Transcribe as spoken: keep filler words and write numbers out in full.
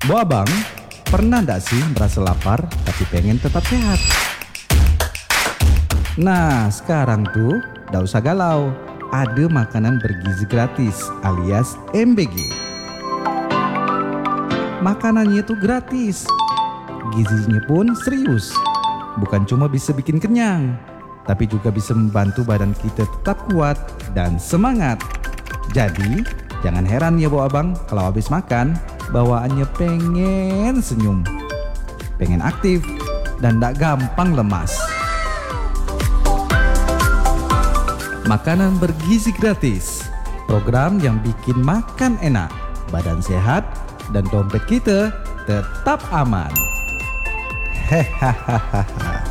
Bu Abang, pernah ndak sih merasa lapar tapi pengen tetap sehat? Nah, sekarang tuh ndak usah galau. Ada makanan bergizi gratis alias M B G. Makanannya tuh gratis. Gizinya pun serius. Bukan cuma bisa bikin kenyang, tapi juga bisa membantu badan kita tetap kuat dan semangat. Jadi, jangan heran ya Bu Abang kalau habis makan bawaannya pengen senyum, pengen aktif, dan gak gampang lemas. Makanan bergizi gratis, program yang bikin makan enak, badan sehat, dan dompet kita tetap aman. Hehahaha.